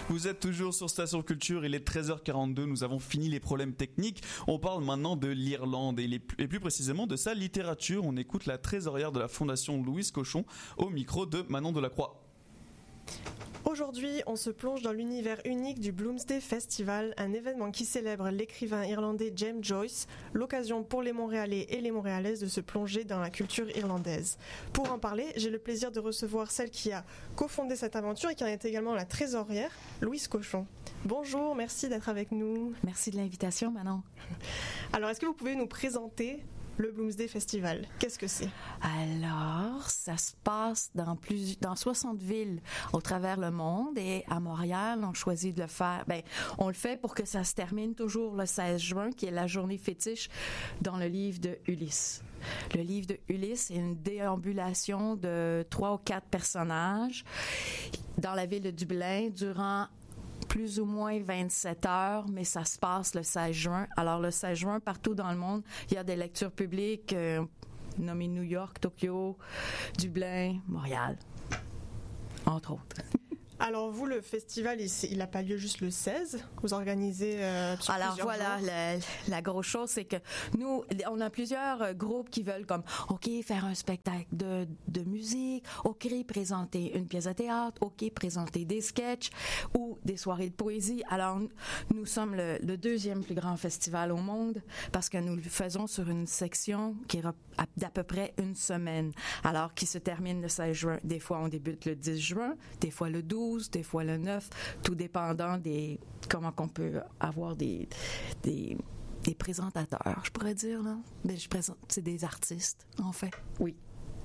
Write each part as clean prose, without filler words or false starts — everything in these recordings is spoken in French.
Vous êtes toujours sur Station Culture, il est 13h42, nous avons fini les problèmes techniques. On parle maintenant de l'Irlande et plus précisément de sa littérature. On écoute la trésorière de la Fondation Louise Cochon au micro de Manon Delacroix. Aujourd'hui, on se plonge dans l'univers unique du Bloomsday Festival, un événement qui célèbre l'écrivain irlandais James Joyce, l'occasion pour les Montréalais et les Montréalaises de se plonger dans la culture irlandaise. Pour en parler, j'ai le plaisir de recevoir celle qui a cofondé cette aventure et qui en est également la trésorière, Louise Cochon. Bonjour, merci d'être avec nous. Merci de l'invitation, Manon. Alors, est-ce que vous pouvez nous présenter le Bloomsday Festival? Qu'est-ce que c'est? Alors, ça se passe dans 60 villes au travers le monde et à Montréal, on choisit de le faire. On le fait pour que ça se termine toujours le 16 juin, qui est la journée fétiche dans le livre de Ulysse. Le livre de Ulysse est une déambulation de 3 ou 4 personnages dans la ville de Dublin durant plus ou moins 27 heures, mais ça se passe le 16 juin. Alors, le 16 juin, partout dans le monde, il y a des lectures publiques nommées New York, Tokyo, Dublin, Montréal, entre autres. Alors vous, le festival, il n'a pas lieu juste le 16. Vous organisez sur Alors voilà, jours. la grosse chose, c'est que nous, on a plusieurs groupes qui veulent comme, OK, faire un spectacle de musique, OK, présenter une pièce de théâtre, OK, présenter des sketchs ou des soirées de poésie. Alors, nous sommes le deuxième plus grand festival au monde parce que nous le faisons sur une section qui est d'à peu près une semaine. Alors, qui se termine le 16 juin. Des fois, on débute le 10 juin, des fois le 12, des fois le 9, tout dépendant des comment qu'on peut avoir des présentateurs, je pourrais dire là. Mais c'est des artistes en fait. Oui.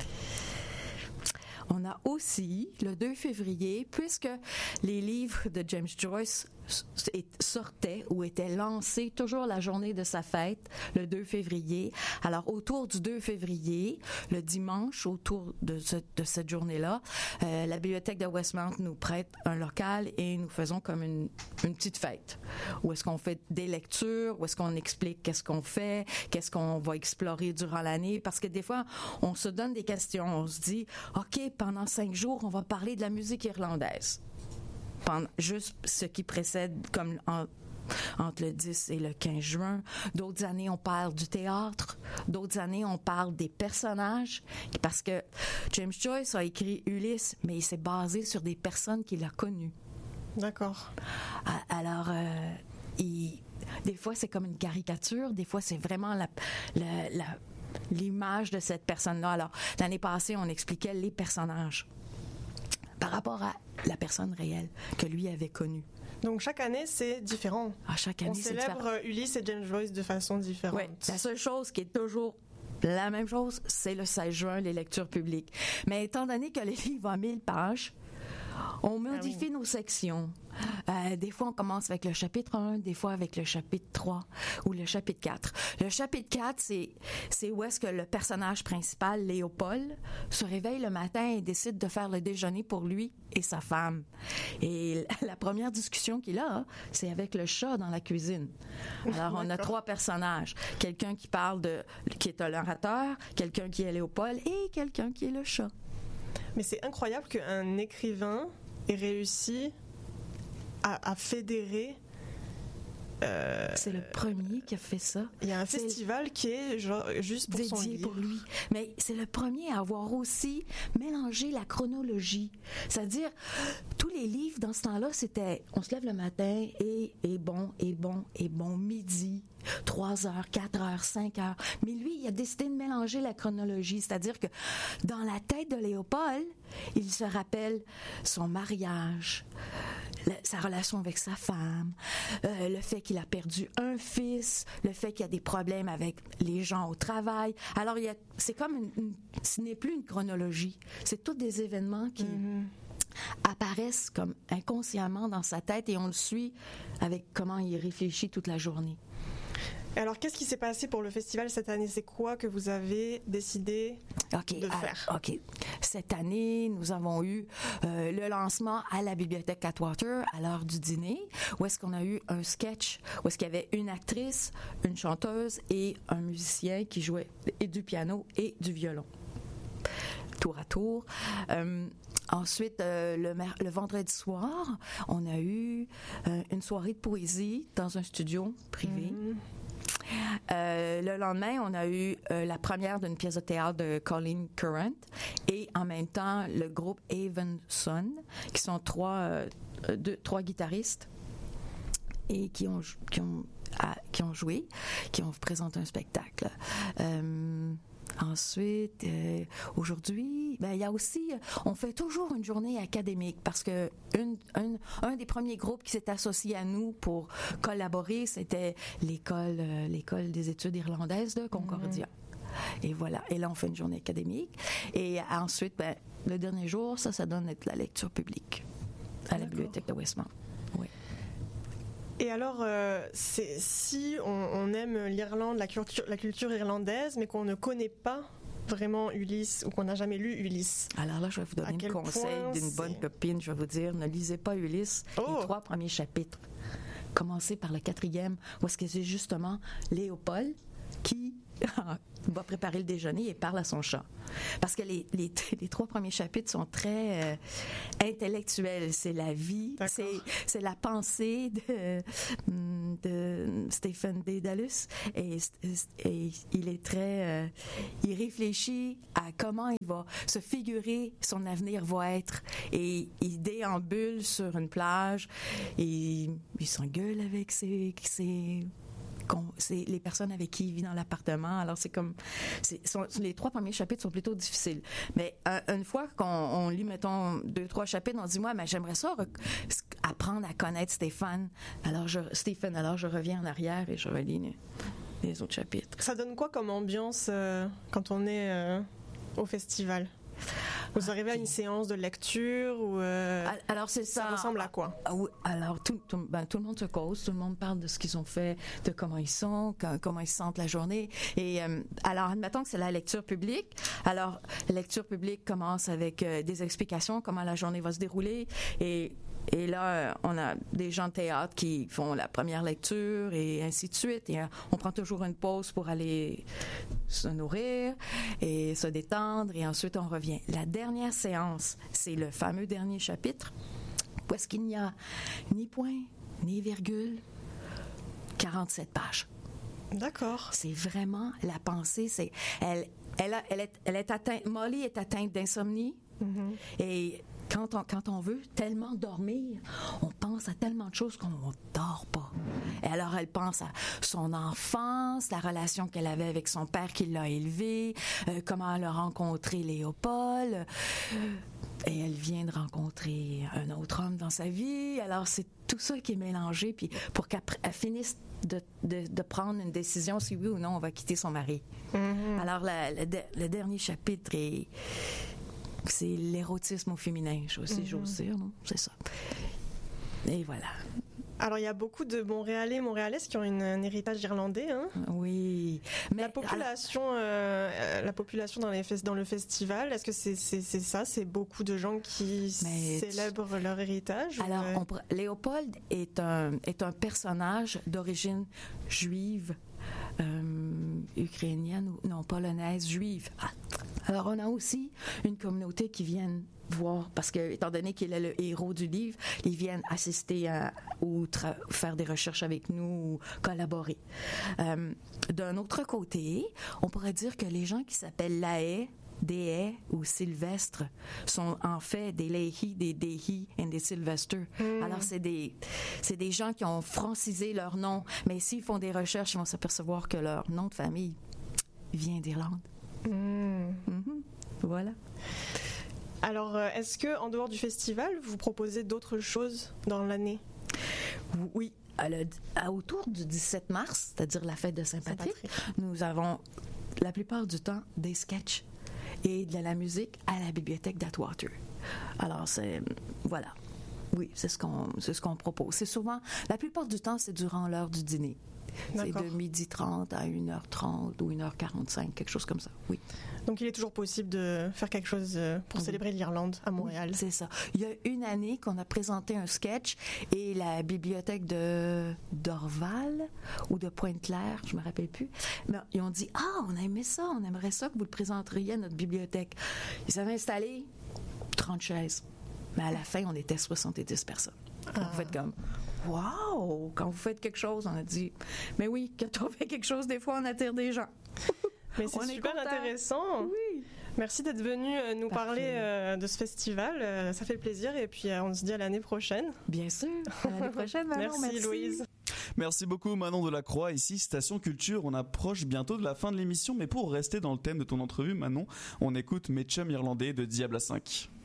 On a aussi le 2 février, puisque les livres de James Joyce sortaient ou étaient lancés toujours la journée de sa fête, le 2 février. Alors, autour du 2 février, le dimanche, autour de cette journée-là, la bibliothèque de Westmount nous prête un local et nous faisons comme une petite fête. Où est-ce qu'on fait des lectures, où est-ce qu'on explique qu'est-ce qu'on fait, qu'est-ce qu'on va explorer durant l'année. Parce que des fois, on se donne des questions. On se dit, OK, pendant 5 jours, on va parler de la musique irlandaise. Juste ce qui précède, comme entre le 10 et le 15 juin. D'autres années, on parle du théâtre. D'autres années, on parle des personnages. Parce que James Joyce a écrit Ulysse, mais il s'est basé sur des personnes qu'il a connues. D'accord. Alors, des fois, c'est comme une caricature. Des fois, c'est vraiment l'image de cette personne-là. Alors, l'année passée, on expliquait les personnages par rapport à la personne réelle que lui avait connue. Donc, chaque année, c'est différent. Chaque année, c'est différent. On célèbre Ulysse et James Joyce de façon différente. Oui, la seule chose qui est toujours la même chose, c'est le 16 juin, les lectures publiques. Mais étant donné que les livres ont 1000 pages, on modifie nos sections. Des fois, on commence avec le chapitre 1, des fois avec le chapitre 3 ou le chapitre 4. Le chapitre 4, c'est où est-ce que le personnage principal, Léopold, se réveille le matin et décide de faire le déjeuner pour lui et sa femme. Et la première discussion qu'il a, c'est avec le chat dans la cuisine. Alors, on a 3 personnages. Quelqu'un qui qui est un orateur, quelqu'un qui est Léopold et quelqu'un qui est le chat. Mais c'est incroyable qu'un écrivain ait réussi à fédérer. C'est le premier qui a fait ça. Il y a un festival qui est juste pour son livre. Pour lui. Mais c'est le premier à avoir aussi mélangé la chronologie. C'est-à-dire, tous les livres dans ce temps-là, c'était on se lève le matin et bon, midi, 3 heures, 4 heures, 5 heures. Mais lui, il a décidé de mélanger la chronologie. C'est-à-dire que dans la tête de Léopold, il se rappelle son mariage, sa relation avec sa femme, le fait qu'il a perdu un fils, le fait qu'il y a des problèmes avec les gens au travail. Alors, c'est comme ce n'est plus une chronologie. C'est tous des événements qui apparaissent comme inconsciemment dans sa tête et on le suit avec comment il réfléchit toute la journée. Alors, qu'est-ce qui s'est passé pour le festival cette année? C'est quoi que vous avez décidé de faire? OK. Cette année, nous avons eu le lancement à la bibliothèque Atwater à l'heure du dîner, où est-ce qu'on a eu un sketch, où est-ce qu'il y avait une actrice, une chanteuse et un musicien qui jouait et du piano et du violon. Tour à tour. Ensuite, le vendredi soir, on a eu une soirée de poésie dans un studio privé. Le lendemain, on a eu la première d'une pièce de théâtre de Colleen Current et en même temps, le groupe Avenson, qui sont trois guitaristes et qui ont joué, qui ont présenté un spectacle. Ensuite, aujourd'hui, il y a aussi, on fait toujours une journée académique parce que un des premiers groupes qui s'est associé à nous pour collaborer, c'était l'école des études irlandaises de Concordia. Et voilà. Et là, on fait une journée académique. Et ensuite, le dernier jour, ça donne la lecture publique à la bibliothèque de Westmount. Oui. Et alors, si on aime l'Irlande, la culture irlandaise, mais qu'on ne connaît pas vraiment Ulysse ou qu'on n'a jamais lu Ulysse. Alors là, je vais vous donner un conseil d'une bonne copine. Je vais vous dire, ne lisez pas Ulysse, les 3 premiers chapitres. Commencez par le 4e, où est-ce que c'est justement Léopold qui va préparer le déjeuner et parle à son chat. Parce que les 3 premiers chapitres sont très intellectuels. C'est la vie, c'est la pensée de Stephen Dedalus et il est très... il réfléchit à comment il va se figurer son avenir va être et il déambule sur une plage et il s'engueule avec ses c'est les personnes avec qui il vit dans l'appartement. Alors, les 3 premiers chapitres sont plutôt difficiles. Mais une fois qu'on lit, mettons, 2-3 chapitres, on dit, moi, mais j'aimerais ça apprendre à connaître Stephen. Alors, je reviens en arrière et je relis les autres chapitres. Ça donne quoi comme ambiance quand on est au festival? Vous arrivez à une séance de lecture ou alors c'est ça ressemble à quoi? Alors tout le monde se cause, tout le monde parle de ce qu'ils ont fait, de comment ils sont, comment ils se sentent la journée. Et alors admettons que c'est la lecture publique. Alors la lecture publique commence avec des explications comment la journée va se dérouler et là, on a des gens de théâtre qui font la première lecture et ainsi de suite. Et on prend toujours une pause pour aller se nourrir et se détendre. Et ensuite, on revient. La dernière séance, c'est le fameux dernier chapitre où est-ce qu'il n'y a ni point, ni virgule, 47 pages. D'accord. C'est vraiment la pensée. Elle est atteinte. Molly est atteinte d'insomnie. Mm-hmm. Et quand on veut tellement dormir, on pense à tellement de choses qu'on ne dort pas. Et alors, elle pense à son enfance, la relation qu'elle avait avec son père qui l'a élevée, comment elle a rencontré Léopold. Et elle vient de rencontrer un autre homme dans sa vie. Alors, c'est tout ça qui est mélangé, puis pour qu'elle finisse de prendre une décision si oui ou non on va quitter son mari. Mm-hmm. Alors, le dernier chapitre c'est l'érotisme au féminin, j'ose dire, non? C'est ça. Et voilà. Alors, il y a beaucoup de Montréalaises qui ont un héritage irlandais, hein? Oui. Mais la population dans le festival, est-ce que c'est ça? C'est beaucoup de gens qui célèbrent leur héritage? Alors, Léopold est un personnage d'origine juive, ukrainienne, non, polonaise, juive. Alors, on a aussi une communauté qui vient voir, parce que, étant donné qu'il est le héros du livre, ils viennent assister ou faire des recherches avec nous ou collaborer. D'un autre côté, on pourrait dire que les gens qui s'appellent Laë, Déhé ou Sylvestre sont en fait des Leahy, des Déhy et des Sylvester. Alors, c'est des gens qui ont francisé leur nom, mais s'ils font des recherches, ils vont s'apercevoir que leur nom de famille vient d'Irlande. Mm-hmm. Voilà. Alors, est-ce que en dehors du festival, vous proposez d'autres choses dans l'année? Oui. Autour du 17 mars, c'est-à-dire la fête de Saint-Patrick, nous avons la plupart du temps des sketchs et de la musique à la bibliothèque d'Atwater. Alors, voilà. Oui, c'est ce qu'on propose. C'est souvent, la plupart du temps, c'est durant l'heure du dîner. D'accord. C'est de 12h30 à 1h30 ou 1h45, quelque chose comme ça, oui. Donc, il est toujours possible de faire quelque chose pour célébrer l'Irlande à Montréal. Oui, c'est ça. Il y a une année qu'on a présenté un sketch et la bibliothèque d'Orval ou de Pointe-Claire, je me rappelle plus, mais ils ont dit « Ah, on a aimé ça, on aimerait ça que vous le présenteriez à notre bibliothèque. » Ils avaient installé 30 chaises. Mais à la fin, on était 70 personnes. On fait comme, wow! Quand vous faites quelque chose, on a dit, mais oui, quand on fait quelque chose, des fois, on attire des gens. Mais c'est super intéressant. Oui. Merci d'être venu nous parler de ce festival. Ça fait plaisir et puis on se dit à l'année prochaine. Bien sûr. À l'année prochaine, Manon. Merci Louise. Merci beaucoup Manon Delacroix, ici Station Culture. On approche bientôt de la fin de l'émission, mais pour rester dans le thème de ton entrevue Manon, on écoute Mes chums irlandais de Diable à 5.